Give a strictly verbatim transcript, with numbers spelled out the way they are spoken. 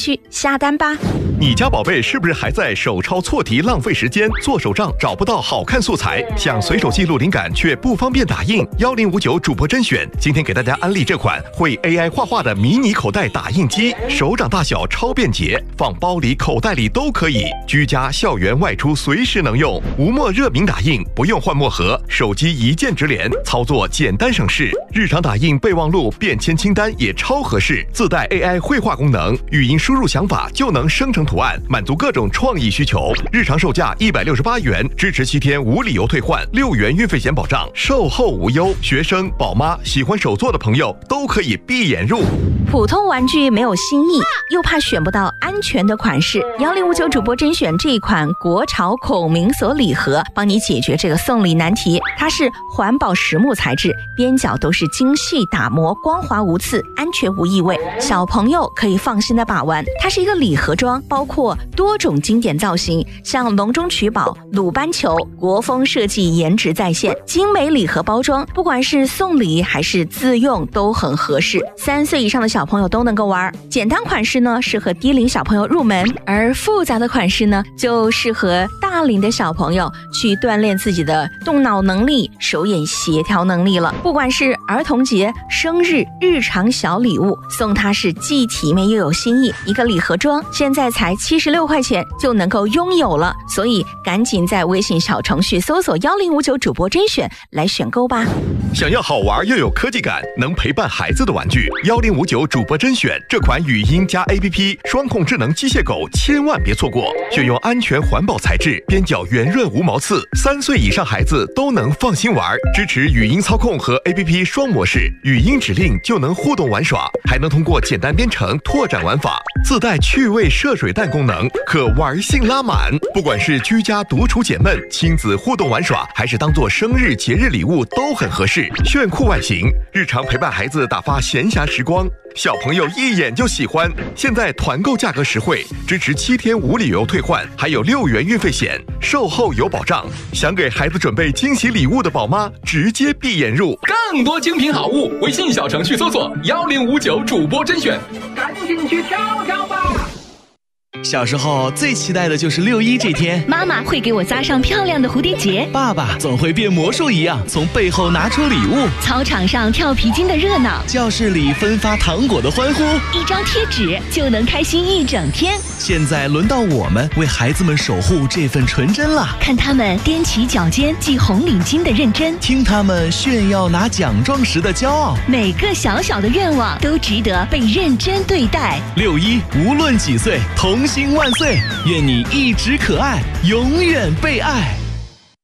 区下单吧。 你家宝贝是不是还在手抄错题浪费时间，做手账找不到好看素材，想随手记录灵感却不方便打印？幺零五九主播甄选今天给大家安利这款会 A I 画画的迷你口袋打印机，手掌大小超便捷，放包里口袋里都可以，居家校园外出随时能用，无墨热敏打印，不用换墨盒，手机一键直连，操作简单省事，日常打印备忘录便签清单也超合适，自带 A I 绘画功能，语音输入想法就能生成图案，满足各种创意需求。日常售价一百六十八元，支持七天无理由退换，六元运费险保障，售后无忧。学生、宝妈、喜欢手作的朋友都可以闭眼入。 普通玩具没有新意，又怕选不到安全的款式，幺零五九主播甄选这一款国潮孔明锁礼盒，帮你解决这个送礼难题。它是环保实木材质，边角都是精细打磨，光滑无刺，安全无异味，小朋友可以放心的把玩。它是一个礼盒装，包括多种经典造型，像笼中取宝、鲁班球，国风设计，颜值在线，精美礼盒包装，不管是送礼还是自用都很合适，三岁以上的小朋友都能够玩。简单款式呢适合低龄小朋友入门，而复杂的款式呢就适合大龄的小朋友去锻炼自己的动脑能力、手眼协调能力了。不管是儿童节、生日、日常小礼物，送它是既体面又有新意。一个礼盒装现在才七十六块钱就能够拥有了，所以赶紧在微信小程序搜索幺零五九主播甄选来选购吧。 想要好玩又有科技感，能陪伴孩子的玩具，幺零五九主播甄选这款语音加 A P P 双控智能机械狗千万别错过，选用安全环保材质，边角圆润无毛刺，三岁以上孩子都能放心玩，支持语音操控和 A P P 双模式，语音指令就能互动玩耍，还能通过简单编程拓展玩法，自带趣味射水弹功能，可玩性拉满。不管是居家独处解闷、亲子互动玩耍，还是当做生日节日礼物都很合适。炫酷外形，日常陪伴孩子打发闲暇时光，小朋友一眼就喜欢。现在团购价格实惠，支持七天无理由退换，还有六元运费险，售后有保障。想给孩子准备惊喜礼物的宝妈，直接闭眼入。 更多精品好物，微信小程序搜索幺零五九主播甄选，赶紧去挑挑吧。 小时候最期待的就是六一这天， 妈妈会给我扎上漂亮的蝴蝶结， 爸爸总会变魔术一样从背后拿出礼物， 操场上跳皮筋的热闹， 教室里分发糖果的欢呼， 一张贴纸就能开心一整天。 现在轮到我们为孩子们守护这份纯真了， 看他们踮起脚尖系红领巾的认真， 听他们炫耀拿奖状时的骄傲， 每个小小的愿望都值得被认真对待。 六一无论几岁，童心万岁，愿你一直可爱，永远被爱。